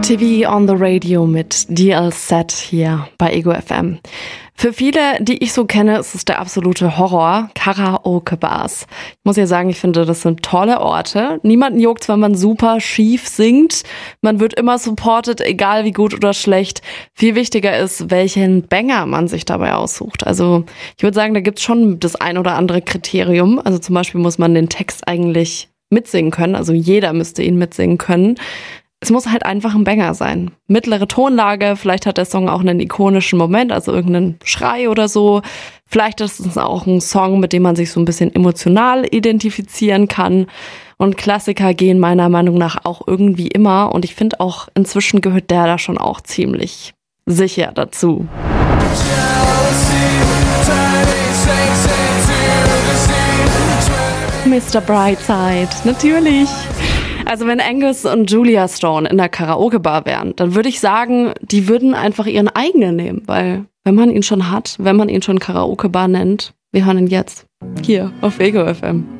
TV on the Radio mit DLZ hier bei Ego FM. Für viele, die ich so kenne, ist es der absolute Horror, Karaoke-Bars. Ich muss ja sagen, ich finde, das sind tolle Orte. Niemanden juckt's, wenn man super schief singt. Man wird immer supported, egal wie gut oder schlecht. Viel wichtiger ist, welchen Banger man sich dabei aussucht. Also ich würde sagen, da gibt's schon das ein oder andere Kriterium. Also zum Beispiel muss man den Text eigentlich mitsingen können. Also jeder müsste ihn mitsingen können. Es muss halt einfach ein Banger sein. Mittlere Tonlage, vielleicht hat der Song auch einen ikonischen Moment, also irgendeinen Schrei oder so. Vielleicht ist es auch ein Song, mit dem man sich so ein bisschen emotional identifizieren kann. Und Klassiker gehen meiner Meinung nach auch irgendwie immer. Und ich finde auch, inzwischen gehört der da schon auch ziemlich sicher dazu. Mr. Brightside, natürlich. Also wenn Angus und Julia Stone in der Karaoke-Bar wären, dann würde ich sagen, die würden einfach ihren eigenen nehmen, weil wenn man ihn schon hat, wenn man ihn schon Karaoke-Bar nennt, wir hören ihn jetzt hier auf Ego FM.